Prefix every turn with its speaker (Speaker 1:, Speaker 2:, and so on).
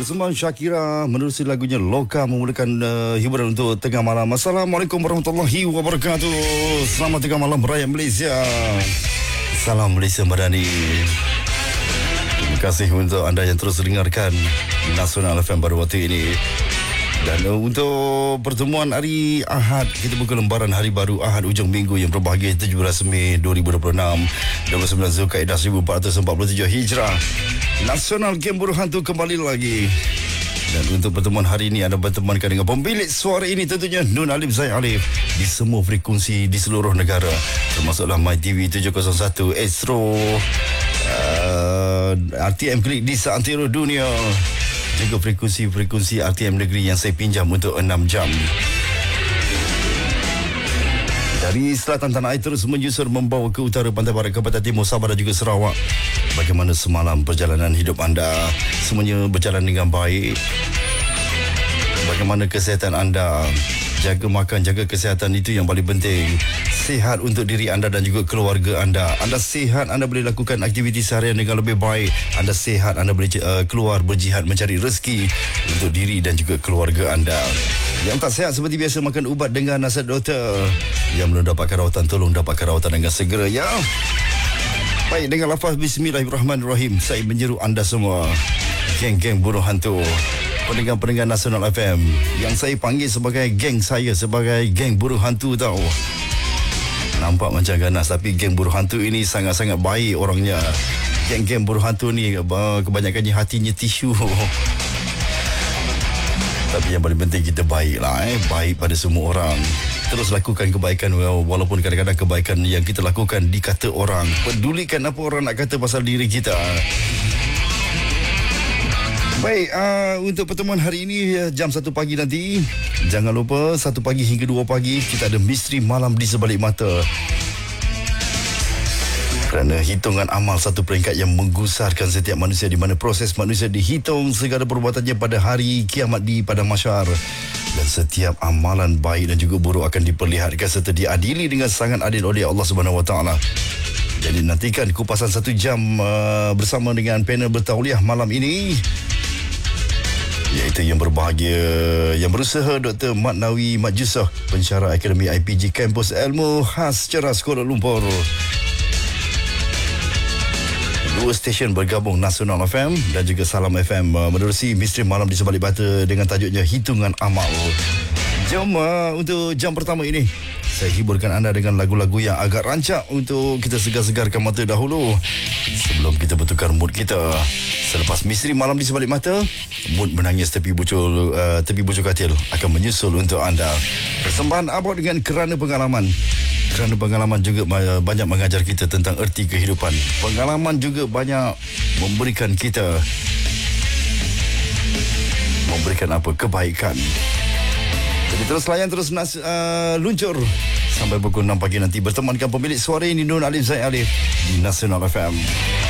Speaker 1: Persembahan Shakira menerusi lagunya Loka memulakan hiburan untuk tengah malam. Assalamualaikum warahmatullahi wabarakatuh. Selamat tengah malam Raya Malaysia. Salam Malaysia Madani. Terima kasih untuk anda yang terus dengarkan Nasional FM pada waktu ini. Dan untuk pertemuan hari Ahad, kita buka lembaran hari baru Ahad ujung minggu yang berbahagia 17 Mei 2026, 29 Zulkaidah 1447 Hijrah. Nasional Game Buruh Hantu kembali lagi. Dan untuk pertemuan hari ini anda bertemankan dengan pemilik suara ini, tentunya Nun Alif Zaid Alif, di semua frekuensi di seluruh negara, termasuklah MyTV 701, Astro, RTM Klik di seantero dunia, juga frekuensi-frekuensi RTM Negeri yang saya pinjam untuk 6 jam. Dari selatan tanah air terus menyusur membawa ke utara, pantai barat, ke pantai timur, Sabah dan juga Sarawak. Bagaimana semalam perjalanan hidup anda? Semuanya berjalan dengan baik? Bagaimana kesihatan anda? Jaga makan, jaga kesihatan, itu yang paling penting. Sihat untuk diri anda dan juga keluarga anda. Anda sihat, anda boleh lakukan aktiviti seharian dengan lebih baik. Anda sihat, anda boleh keluar berjihad mencari rezeki untuk diri dan juga keluarga anda. Yang tak sihat seperti biasa, makan ubat dengan nasihat doktor. Yang belum dapatkan rawatan, tolong dapatkan rawatan dengan segera ya. Baik, dengan lafaz Bismillahirrahmanirrahim, saya menyeru anda semua, geng-geng buruh hantu, pendengar-pendengar Nasional FM, yang saya panggil sebagai geng saya, sebagai geng buruh hantu tau. Nampak macam ganas, tapi geng buruh hantu ini sangat-sangat baik orangnya. Geng-geng buruh hantu ni kebanyakannya hatinya tisu. Tapi yang paling penting kita baiklah, baik pada semua orang. Terus lakukan kebaikan, walaupun kadang-kadang kebaikan yang kita lakukan dikata orang. Pedulikan apa orang nak kata pasal diri kita. Baik, untuk pertemuan hari ini jam 1 pagi nanti, jangan lupa 1 pagi hingga 2 pagi kita ada misteri malam di sebalik mata. Kerana hitungan amal satu peringkat yang menggusarkan setiap manusia, di mana proses manusia dihitung segala perbuatannya pada hari kiamat di padang mahsyar. Dan setiap amalan baik dan juga buruk akan diperlihatkan serta diadili dengan sangat adil oleh Allah Subhanahu Wa Taala. Jadi nantikan kupasan 1 jam bersama dengan panel bertauliah malam ini, iaitu yang berbahagia, yang berusaha Dr. Mat Nawi Mat Jusah, pensyarah Akademi IPG Kampus Ilmu Khas Ceras Kuala Lumpur. 2 stesen bergabung, Nasional FM dan juga Salam FM, menerusi misteri malam di sebalik bata dengan tajuknya Hitungan Amal. Jom untuk jam pertama ini saya hiburkan anda dengan lagu-lagu yang agak rancak untuk kita segar-segarkan mata dahulu sebelum kita bertukar mood kita. Selepas misteri malam di sebalik mata, mood menangis tepi bucur katil akan menyusul untuk anda. Persembahan abad dengan Kerana Pengalaman. Kerana pengalaman juga banyak mengajar kita tentang erti kehidupan. Pengalaman juga banyak memberikan kita kebaikan. Jadi terus layan, terus luncur sampai pukul 6 pagi nanti bertemankan pemilik suara ini, Nun Alif Zaid Alif, di Nasional FM.